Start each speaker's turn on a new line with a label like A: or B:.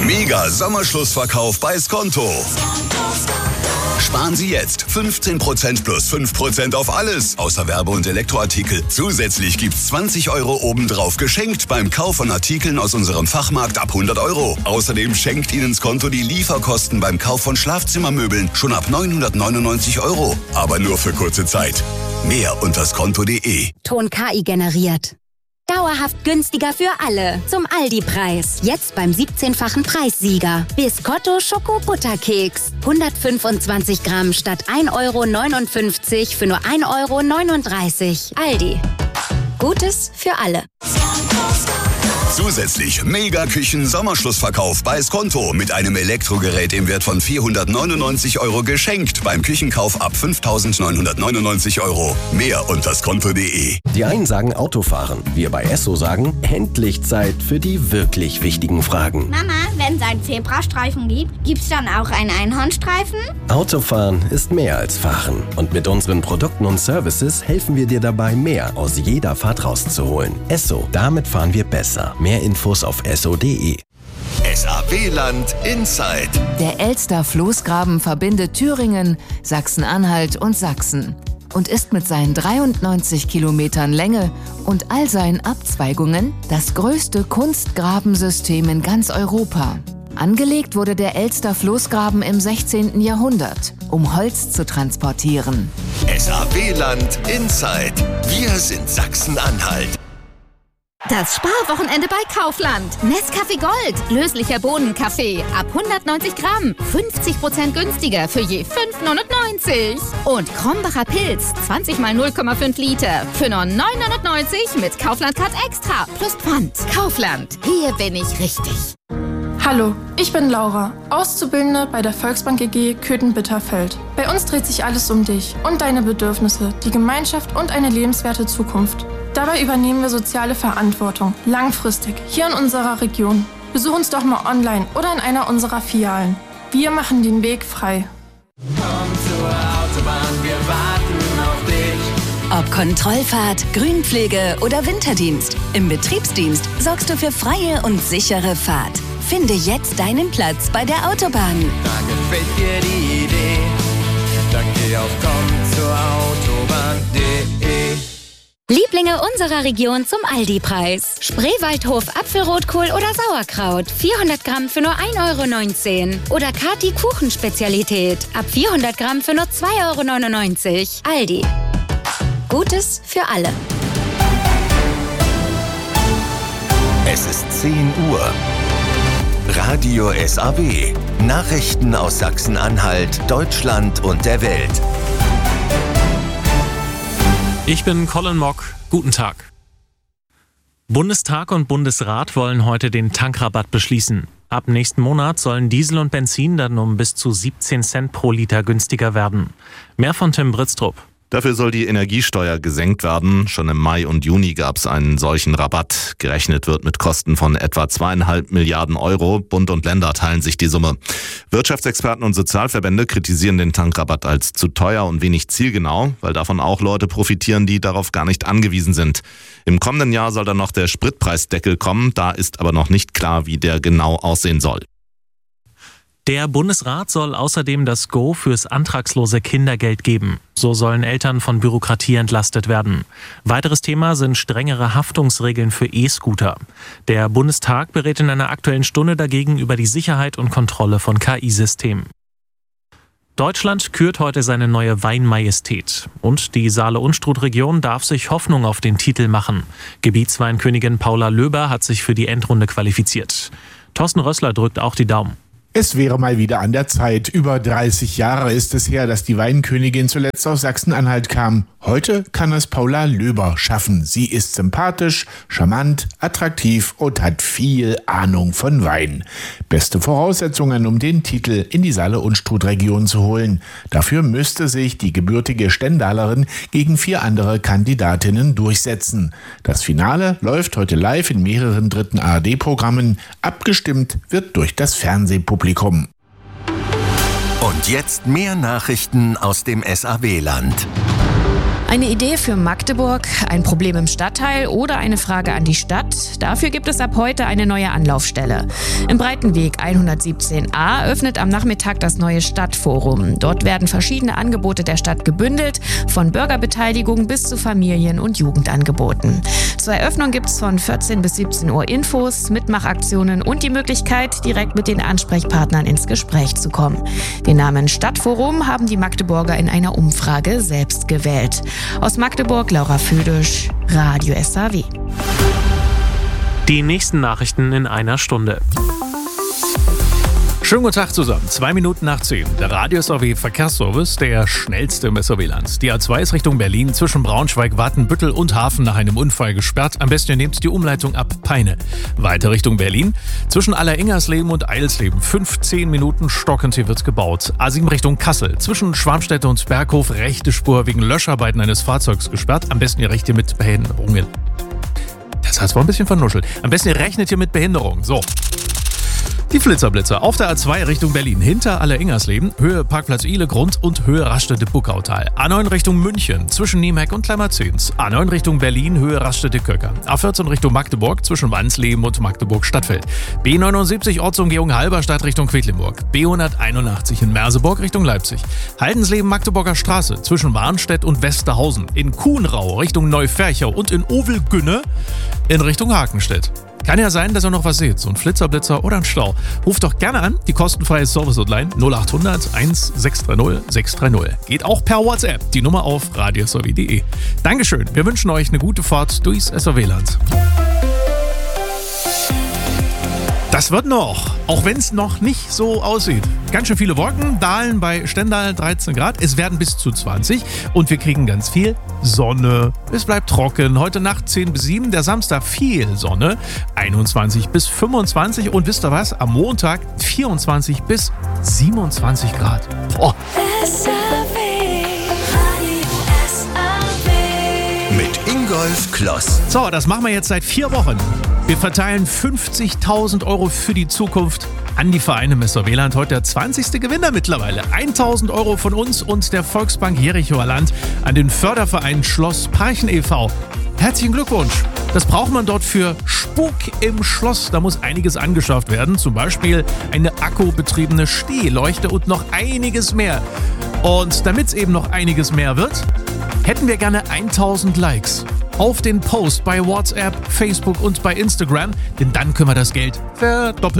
A: Mega Sommerschlussverkauf bei Skonto. Sparen Sie jetzt 15% plus 5% auf alles, außer Werbe- und Elektroartikel. Zusätzlich gibt's 20 € obendrauf geschenkt beim Kauf von Artikeln aus unserem Fachmarkt ab 100 €. Außerdem schenkt Ihnen Skonto die Lieferkosten beim Kauf von Schlafzimmermöbeln schon ab 999 €. Aber nur für kurze Zeit. Mehr unter skonto.de.
B: Ton KI generiert. Dauerhaft günstiger für alle. Zum Aldi-Preis. Jetzt beim 17-fachen Preissieger. Biscotto Schoko-Butterkeks. 125 Gramm statt 1,59 € für nur 1,39 €. Aldi. Gutes für alle.
A: Zusätzlich Mega-Küchen-Sommerschlussverkauf bei Skonto mit einem Elektrogerät im Wert von 499 € geschenkt beim Küchenkauf ab 5.999 €. Mehr unter skonto.de.
C: Die einen sagen Autofahren, wir bei Esso sagen endlich Zeit für die wirklich wichtigen Fragen.
D: Mama, wenn es einen Zebrastreifen gibt, gibt's dann auch einen Einhornstreifen?
C: Autofahren ist mehr als Fahren und mit unseren Produkten und Services helfen wir dir dabei, mehr aus jeder Fahrt rauszuholen. Esso, damit fahren wir besser. Mehr Infos auf esso.de.
E: SAW-Land Inside.
F: Der Elster-Floßgraben verbindet Thüringen, Sachsen-Anhalt und Sachsen und ist mit seinen 93 Kilometern Länge und all seinen Abzweigungen das größte Kunstgrabensystem in ganz Europa. Angelegt wurde der Elster-Floßgraben im 16. Jahrhundert, um Holz zu transportieren.
E: SAW-Land Inside. Wir sind Sachsen-Anhalt.
G: Das Sparwochenende bei Kaufland. Nescafé Gold, löslicher Bohnenkaffee, ab 190 Gramm, 50% günstiger für je 5,99 €. Und Krombacher Pilz, 20 mal 0,5 Liter, für nur 9,99 € mit Kaufland-Card Extra, plus Pfand. Kaufland, hier bin ich richtig.
H: Hallo, ich bin Laura, Auszubildende bei der Volksbank EG Köthen-Bitterfeld. Bei uns dreht sich alles um dich und deine Bedürfnisse, die Gemeinschaft und eine lebenswerte Zukunft. Dabei übernehmen wir soziale Verantwortung, langfristig, hier in unserer Region. Besuch uns doch mal online oder in einer unserer Filialen. Wir machen den Weg frei.
I: Komm zur Autobahn, wir warten auf dich.
B: Ob Kontrollfahrt, Grünpflege oder Winterdienst, im Betriebsdienst sorgst du für freie und sichere Fahrt. Finde jetzt deinen Platz bei der Autobahn.
I: Da gefällt dir die Idee, dann geh auf kommzurautobahn.de.
B: Lieblinge unserer Region zum Aldi-Preis. Spreewaldhof Apfelrotkohl oder Sauerkraut. 400 Gramm für nur 1,19 € Oder Kati Kuchenspezialität. Ab 400 Gramm für nur 2,99 €. Aldi. Gutes für alle.
E: Es ist 10 Uhr. Radio SAW. Nachrichten aus Sachsen-Anhalt, Deutschland und der Welt.
J: Ich bin Colin Mock. Guten Tag. Bundestag und Bundesrat wollen heute den Tankrabatt beschließen. Ab nächsten Monat sollen Diesel und Benzin dann um bis zu 17 Cent pro Liter günstiger werden. Mehr von Tim Britztrup.
K: Dafür soll die Energiesteuer gesenkt werden. Schon im Mai und Juni gab es einen solchen Rabatt. Gerechnet wird mit Kosten von etwa 2,5 Milliarden €. Bund und Länder teilen sich die Summe. Wirtschaftsexperten und Sozialverbände kritisieren den Tankrabatt als zu teuer und wenig zielgenau, weil davon auch Leute profitieren, die darauf gar nicht angewiesen sind. Im kommenden Jahr soll dann noch der Spritpreisdeckel kommen. Da ist aber noch nicht klar, wie der genau aussehen soll.
J: Der Bundesrat soll außerdem das Go fürs antragslose Kindergeld geben. So sollen Eltern von Bürokratie entlastet werden. Weiteres Thema sind strengere Haftungsregeln für E-Scooter. Der Bundestag berät in einer Aktuellen Stunde dagegen über die Sicherheit und Kontrolle von KI-Systemen. Deutschland kürt heute seine neue Weinmajestät. Und die Saale-Unstrut-Region darf sich Hoffnung auf den Titel machen. Gebietsweinkönigin Paula Löber hat sich für die Endrunde qualifiziert. Thorsten Rössler drückt auch die Daumen.
L: Es wäre mal wieder an der Zeit. Über 30 Jahre ist es her, dass die Weinkönigin zuletzt aus Sachsen-Anhalt kam. Heute kann es Paula Löber schaffen. Sie ist sympathisch, charmant, attraktiv und hat viel Ahnung von Wein. Beste Voraussetzungen, um den Titel in die Saale-Unstrut-Region zu holen. Dafür müsste sich die gebürtige Stendalerin gegen 4 andere Kandidatinnen durchsetzen. Das Finale läuft heute live in mehreren dritten ARD-Programmen. Abgestimmt wird durch das Fernsehpublikum.
E: Und jetzt mehr Nachrichten aus dem SAW-Land.
M: Eine Idee für Magdeburg, ein Problem im Stadtteil oder eine Frage an die Stadt? Dafür gibt es ab heute eine neue Anlaufstelle. Im Breitenweg 117a öffnet am Nachmittag das neue Stadtforum. Dort werden verschiedene Angebote der Stadt gebündelt, von Bürgerbeteiligung bis zu Familien- und Jugendangeboten. Zur Eröffnung gibt es von 14 bis 17 Uhr Infos, Mitmachaktionen und die Möglichkeit, direkt mit den Ansprechpartnern ins Gespräch zu kommen. Den Namen Stadtforum haben die Magdeburger in einer Umfrage selbst gewählt. Aus Magdeburg, Laura Födisch, Radio SAW.
J: Die nächsten Nachrichten in einer Stunde.
N: Schönen guten Tag zusammen. 2 Minuten nach 10. Der Radio SAW Verkehrsservice, der schnellste im SAW-Land. Die A2 ist Richtung Berlin zwischen Braunschweig, Watenbüttel und Hafen nach einem Unfall gesperrt. Am besten ihr nehmt die Umleitung ab Peine. Weiter Richtung Berlin zwischen Alleringersleben und Eilsleben. 15 Minuten stockend, hier wird gebaut. A7 Richtung Kassel zwischen Schwarmstätte und Berghof. Rechte Spur wegen Löscharbeiten eines Fahrzeugs gesperrt. Am besten ihr rechnet hier mit Behinderungen. Das heißt, war ein bisschen vernuschelt. Am besten ihr rechnet hier mit Behinderung. So. Die Flitzerblitzer auf der A2 Richtung Berlin, hinter Alleringersleben, Höhe Parkplatz Ihlegrund und Höhe Raststätte-Buckautal. A9 Richtung München, zwischen Niemek und Klemmerzins. A9 Richtung Berlin, Höhe Raststätte-Köcker. A14 Richtung Magdeburg, zwischen Wansleben und Magdeburg-Stadtfeld. B79 Ortsumgehung Halberstadt Richtung Quedlinburg. B181 in Merseburg Richtung Leipzig. Haldensleben-Magdeburger Straße, zwischen Warnstedt und Westerhausen. In Kuhnrau Richtung Neuferchau und in Ovelgünne in Richtung Hakenstedt. Kann ja sein, dass ihr noch was seht, so ein Flitzerblitzer oder ein Stau. Ruft doch gerne an, die kostenfreie Service-Hotline 0800 1630 630. Geht auch per WhatsApp, die Nummer auf radiosaw.de. Dankeschön, wir wünschen euch eine gute Fahrt durchs SAW-Land. Das wird noch, auch wenn es noch nicht so aussieht. Ganz schön viele Wolken, Dahlen bei Stendal 13 Grad. Es werden bis zu 20 und wir kriegen ganz viel Sonne. Es bleibt trocken. Heute Nacht 10 bis 7, der Samstag viel Sonne, 21 bis 25 und wisst ihr was? Am Montag 24 bis 27 Grad. Boah.
E: Mit Ingolf Kloss.
N: So, das machen wir jetzt seit 4 Wochen. Wir verteilen 50.000 € für die Zukunft an die Vereine im SAW-Land. Heute der 20. Gewinner mittlerweile. 1.000 € von uns und der Volksbank Jerichoer Land an den Förderverein Schloss Parchen e.V. Herzlichen Glückwunsch. Das braucht man dort für Spuk im Schloss. Da muss einiges angeschafft werden. Zum Beispiel eine akkubetriebene Stehleuchte und noch einiges mehr. Und damit es eben noch einiges mehr wird, hätten wir gerne 1.000 Likes auf den Post bei WhatsApp, Facebook und bei Instagram, denn dann können wir das Geld verdoppeln.